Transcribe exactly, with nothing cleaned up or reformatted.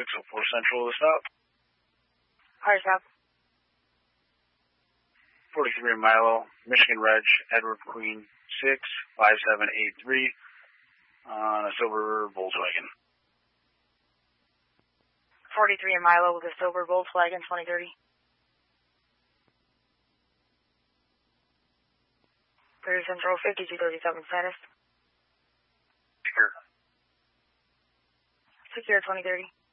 six oh four Central, stop. Hard stop. forty-three Milo, Michigan Reg, Edward Queen, six five seven eight three on a silver Volkswagen. forty-three Milo with a silver Volkswagen twenty thirty. Clear Central fifty-two thirty-seven status. Secure. Secure twenty thirty.